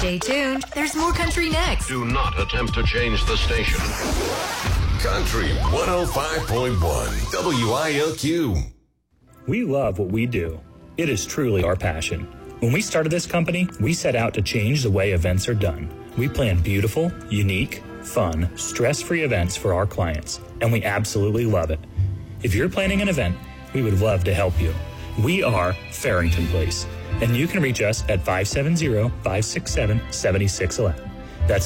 Stay tuned. There's more country next. Do not attempt to change the station. Country 105.1 WILQ. We love what we do. It is truly our passion. When we started this company, we set out to change the way events are done. We plan beautiful, unique, fun, stress-free events for our clients, and we absolutely love it. If you're planning an event, we would love to help you. We are Farrington Place, and you can reach us at 570-567-7611. That's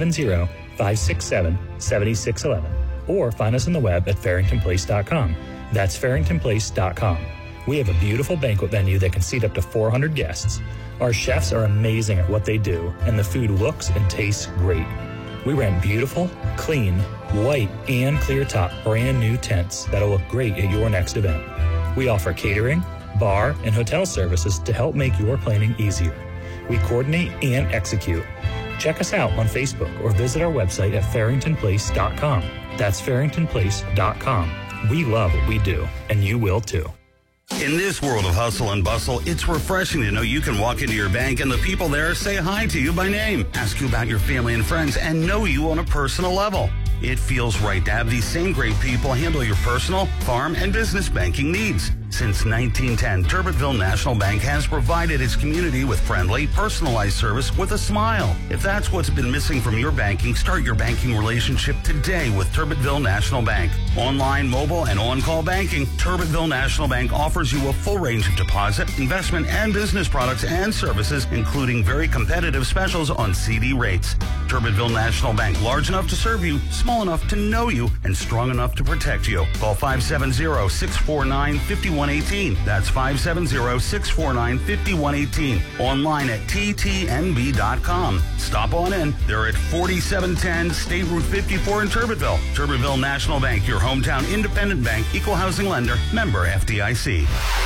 570-567-7611. Or find us on the web at farringtonplace.com. That's farringtonplace.com. We have a beautiful banquet venue that can seat up to 400 guests. Our chefs are amazing at what they do, and the food looks and tastes great. We rent beautiful, clean, white, and clear top brand new tents that'll look great at your next event. We offer catering, bar, and hotel services to help make your planning easier. We coordinate and execute. Check us out on Facebook or visit our website at farringtonplace.com. That's farringtonplace.com. We love what we do, and you will too. In this world of hustle and bustle, it's refreshing to know you can walk into your bank and the people there say hi to you by name, ask you about your family and friends, and know you on a personal level. It feels right to have these same great people handle your personal, farm, and business banking needs. Since 1910, Turbitville National Bank has provided its community with friendly, personalized service with a smile. If that's what's been missing from your banking, start your banking relationship today with Turbitville National Bank. Online, mobile, and on-call banking, Turbitville National Bank offers you a full range of deposit, investment, and business products and services, including very competitive specials on CD rates. Turbitville National Bank, large enough to serve you, small enough to know you, and strong enough to protect you. Call 570-649-5118. That's 570-649-5118. Online at ttnb.com. Stop on in. They're at 4710 State Route 54 in Turbitville. Turbitville National Bank, your hometown independent bank, equal housing lender, member FDIC.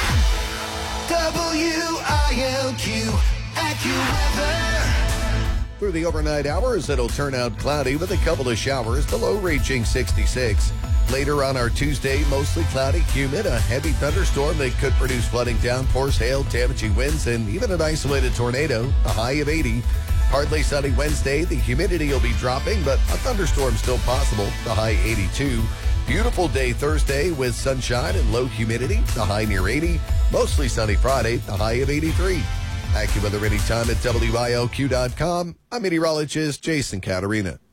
WILQ AccuWeather. Through the overnight hours, it'll turn out cloudy with a couple of showers, the low reaching 66. Later on our Tuesday, mostly cloudy, humid, a heavy thunderstorm that could produce flooding downpours, hail, damaging winds, and even an isolated tornado, a high of 80. Partly sunny Wednesday, the humidity will be dropping, but a thunderstorm still possible, the high 82. Beautiful day Thursday with sunshine and low humidity, the high near 80. Mostly sunny Friday, the high of 83. AccuWeather anytime at WILQ.com. I'm meteorologist Jason Caterina.